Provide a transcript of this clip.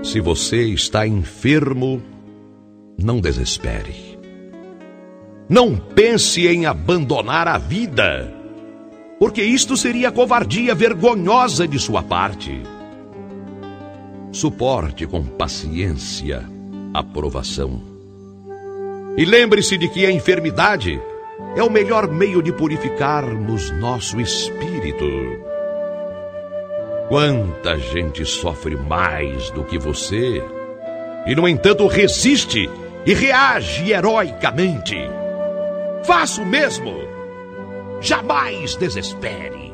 Se você está enfermo, não desespere. Não pense em abandonar a vida, porque isto seria covardia vergonhosa de sua parte. Suporte com paciência a provação. E lembre-se de que a enfermidade é o melhor meio de purificarmos nosso espírito. Quanta gente sofre mais do que você e, no entanto, resiste e reage heroicamente. Faça o mesmo. Jamais desespere.